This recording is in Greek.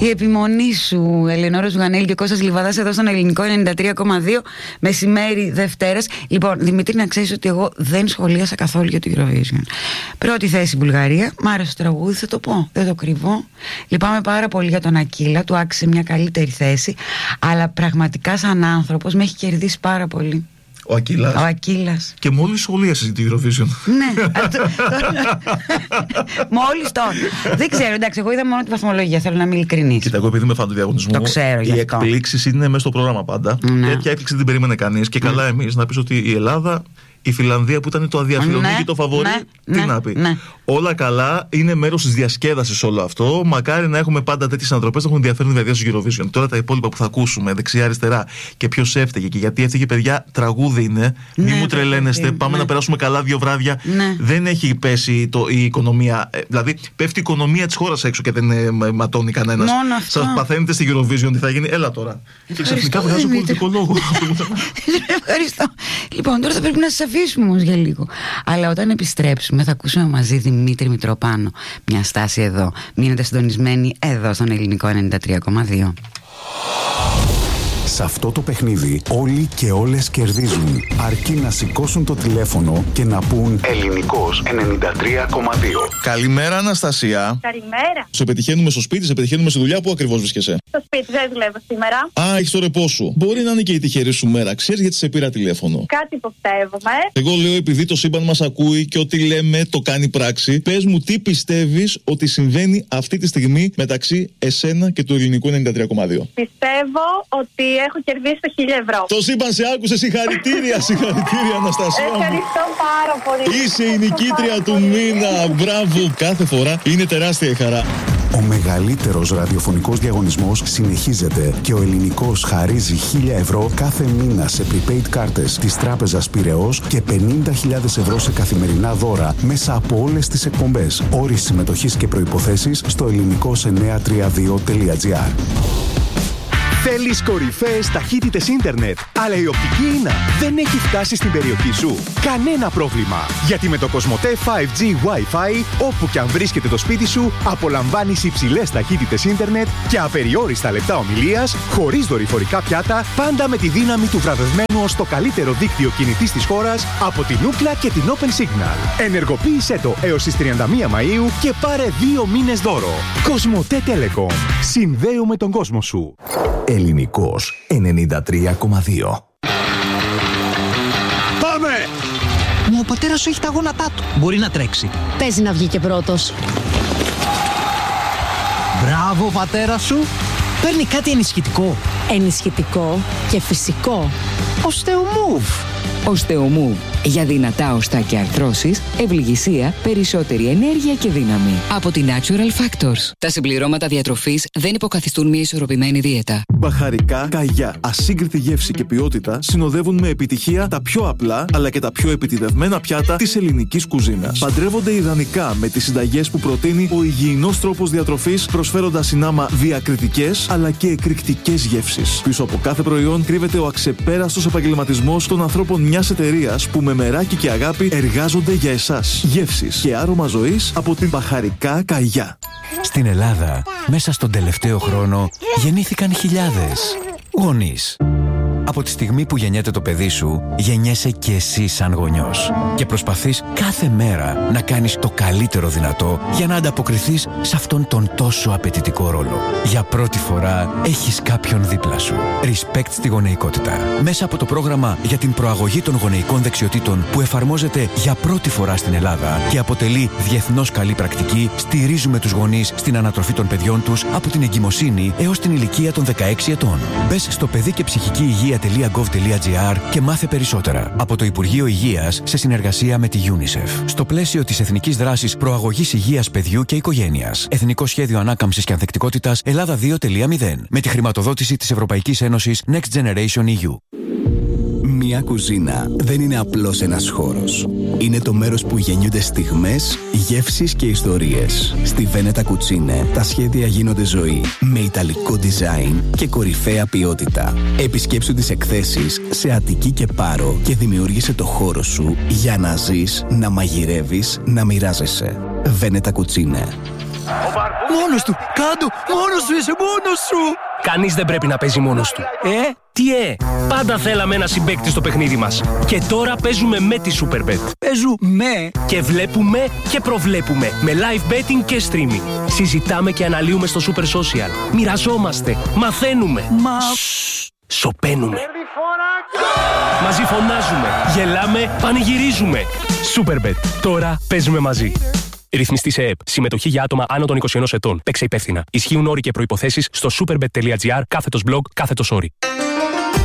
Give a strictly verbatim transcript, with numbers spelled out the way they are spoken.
Η επιμονή σου, Ελεονόρα Ζουγανέλη και Κώστας Λιβαδάς, εδώ στον Ελληνικό ενενήντα τρία κόμμα δύο, μεσημέρι Δευτέρας. Λοιπόν, Δημήτρη, να ξέρεις ότι εγώ δεν σχολίασα καθόλου για το Eurovision. Πρώτη θέση Βουλγαρία. Μ' άρεσε το τραγούδι, θα το πω, δεν το κρύβω. Λυπάμαι πάρα πολύ για τον Ακύλα, του άξιζε μια καλύτερη θέση. Αλλά πραγματικά, σαν άνθρωπος, με έχει κερδίσει πάρα πολύ. Ο Ακύλας. Ο Ακύλας. Και μόλις σχολίασε την Eurovision. Ναι. Μόλις τώρα. Δεν ξέρω, εντάξει, εγώ είδα μόνο τη βαθμολογία. Θέλω να είμαι ειλικρινής. Κοίτα, εγώ επειδή είμαι φαν του διαγωνισμού, το ξέρω, οι εκπλήξεις είναι μέσα στο πρόγραμμα πάντα. Ναι. Τέτοια έκπληξη δεν περίμενε κανείς. Και καλά, εμείς να πεις ότι η Ελλάδα. Η Φιλανδία που ήταν το αδιαφιλονίκητο ναι, το φαβορί, ναι, τι ναι, να πει. Ναι. Όλα καλά, είναι μέρος της διασκέδασης όλο αυτό. Μακάρι να έχουμε πάντα τέτοιες ανατροπές, να έχουν ενδιαφέρον παιδιά στο Eurovision. Τώρα τα υπόλοιπα που θα ακούσουμε, δεξιά-αριστερά, και ποιος έφταιγε και γιατί έφταιγε, παιδιά, τραγούδι είναι. Ναι, μη μου τρελαίνεστε, ναι, πάμε ναι. να περάσουμε καλά δύο βράδια. Ναι. Δεν έχει πέσει το, η οικονομία. Δηλαδή, πέφτει η οικονομία της χώρας έξω και δεν ε, ματώνει κανένας. Σας παθαίνετε στη Eurovision, τι θα γίνει, έλα τώρα. Και ξαφνικά βγάζω πολιτικό λόγο. Ευχαριστώ. Λοιπόν, τώρα θα πρέπει να σας αφήσουμε όμως για λίγο. Αλλά όταν επιστρέψουμε θα ακούσουμε μαζί Δημήτρη Μητροπάνο. Μια στάση εδώ. Μείνετε συντονισμένοι εδώ στον Ελληνικό ενενήντα τρία κόμμα δύο. Σε αυτό το παιχνίδι όλοι και όλες κερδίζουν, αρκεί να σηκώσουν το τηλέφωνο και να πούν Ελληνικός ενενήντα τρία κόμμα δύο. Καλημέρα, Αναστασία. Καλημέρα. Σε πετυχαίνουμε στο σπίτι, σε πετυχαίνουμε στη δουλειά. Πού ακριβώς βρίσκεσαι? Στο σπίτι, δεν δουλεύω σήμερα. Α, έχεις το ρεπό σου. Μπορεί να είναι και η τυχερή σου μέρα. Ξέρεις γιατί σε πήρα τηλέφωνο? Κάτι υποψεύομαι. Εγώ λέω, επειδή το σύμπαν μας ακούει και ό,τι λέμε το κάνει πράξη, πες μου τι πιστεύεις ότι συμβαίνει αυτή τη στιγμή μεταξύ εσένα και του Ελληνικού ενενήντα τρία κόμμα δύο. Πιστεύω ότι έχω κερδίσει το χίλια ευρώ. Το σύμπαν σε άκουσε, συγχαρητήρια, συγχαρητήρια, Αναστασία. Ευχαριστώ πάρα πολύ. Είσαι η νικήτρια του μήνα. Μπράβο, κάθε φορά είναι τεράστια η χαρά. Ο μεγαλύτερος ραδιοφωνικός διαγωνισμός συνεχίζεται και ο Ελληνικός χαρίζει χίλια ευρώ κάθε μήνα σε prepaid κάρτες της Τράπεζας Πειραιώς και πενήντα χιλιάδες ευρώ σε καθημερινά δώρα μέσα από όλες τις εκπομπές. Όροι συμμετοχής και προϋποθέσεις στο ελληνικός εννιακόσια τριάντα δύο τελεία τζι άρ. Θέλεις κορυφαίες ταχύτητες ίντερνετ, αλλά η οπτική ίνα δεν έχει φτάσει στην περιοχή σου? Κανένα πρόβλημα, γιατί με το Κοσμοτέ φάιβ τζι Wi-Fi, όπου και αν βρίσκεται το σπίτι σου, απολαμβάνεις υψηλές ταχύτητες ίντερνετ και απεριόριστα λεπτά ομιλίας, χωρίς δορυφορικά πιάτα, πάντα με τη δύναμη του βραβευμένου ως το καλύτερο δίκτυο κινητής της χώρας από την Ookla και την Open Signal. Ενεργοποίησέ το έως τις τριάντα μία Μαΐου και πάρε δύο μήνες δώρο. Κοσμοτέ Telecom. Συνδέουμε τον κόσμο σου. Ελληνικός ενενήντα τρία κόμμα δύο. Πάμε! Μα ο πατέρας σου έχει τα γόνατά του. Μπορεί να τρέξει. Παίζει να βγει και πρώτος. Μπράβο, πατέρα σου. Παίρνει κάτι ενισχυτικό. Ενισχυτικό και φυσικό. Osteomove. Osteomove. Για δυνατά οστά και αρθρώσεις, ευληγησία, περισσότερη ενέργεια και δύναμη. Από τη Natural Factors. Τα συμπληρώματα διατροφής δεν υποκαθιστούν μια ισορροπημένη δίαιτα. Μπαχαρικά, καγιά, ασύγκριτη γεύση και ποιότητα συνοδεύουν με επιτυχία τα πιο απλά αλλά και τα πιο επιτιδευμένα πιάτα της ελληνικής κουζίνας. Παντρεύονται ιδανικά με τις συνταγές που προτείνει ο υγιεινός τρόπος διατροφής, προσφέροντας συνάμα διακριτικές αλλά και εκρηκτικές γεύσεις. Πίσω από κάθε προϊόν κρύβεται ο αξεπέραστος επαγγελματισμός των ανθρώπων μιας εταιρείας που με μεράκι και αγάπη εργάζονται για εσάς. Γεύσεις και άρωμα ζωής από την Μπαχαρικά Καγιά. Στην Ελλάδα, μέσα στον τελευταίο χρόνο, γεννήθηκαν χιλιάδες γονείς. Από τη στιγμή που γεννιέται το παιδί σου, γεννιέσαι και εσύ σαν γονιός. Και προσπαθείς κάθε μέρα να κάνεις το καλύτερο δυνατό για να ανταποκριθείς σε αυτόν τον τόσο απαιτητικό ρόλο. Για πρώτη φορά έχεις κάποιον δίπλα σου. Respect στη γονεϊκότητα. Μέσα από το πρόγραμμα για την προαγωγή των γονεϊκών δεξιοτήτων που εφαρμόζεται για πρώτη φορά στην Ελλάδα και αποτελεί διεθνώς καλή πρακτική, στηρίζουμε τους γονείς στην ανατροφή των παιδιών τους από την εγκυμοσύνη έως την ηλικία των δεκαέξι ετών. Μπες στο παιδί και ψυχική υγεία .gov.gr και μάθε περισσότερα. Από το Υπουργείο Υγείας σε συνεργασία με τη UNICEF. Στο πλαίσιο της Εθνικής Δράσης Προαγωγής Υγείας Παιδιού και Οικογένειας. Εθνικό Σχέδιο Ανάκαμψης και Ανθεκτικότητας Ελλάδα δύο κόμμα μηδέν. Με τη χρηματοδότηση της Ευρωπαϊκής Ένωσης Next Generation ι γιου. Μια κουζίνα δεν είναι απλώς ένας χώρος. Είναι το μέρος που γεννιούνται στιγμές, γεύσεις και ιστορίες. Στη Βένετα Κουτσίνε τα σχέδια γίνονται ζωή. Με ιταλικό design και κορυφαία ποιότητα. Επισκέψου τις εκθέσεις σε Αττική και Πάρο και δημιούργησε το χώρο σου για να ζεις, να μαγειρεύεις, να μοιράζεσαι. Βένετα Κουτσίνε. Μόνος του. Κάντο. Μόνος σου είσαι. Μόνος σου. Κανείς δεν πρέπει να παίζει μόνος του. Ε? Τι ε? Πάντα θέλαμε ένα συμπαίκτη στο παιχνίδι μας. Και τώρα παίζουμε με τη Superbet. Παίζουμε. Και βλέπουμε και προβλέπουμε. Με live betting και streaming. Συζητάμε και αναλύουμε στο Super Social. Μοιραζόμαστε. Μαθαίνουμε. Μα... Σωπαίνουμε. Μαζί φωνάζουμε. Γελάμε. Πανηγυρίζουμε. Superbet. Τώρα παίζουμε μαζί. Ρυθμιστή σε ΕΕΠ. Συμμετοχή για άτομα άνω των είκοσι ενός ετών. Παίξε υπεύθυνα. Ισχύουν όροι και προϋποθέσεις στο superbet.gr κάθετος blog κάθετος όροι.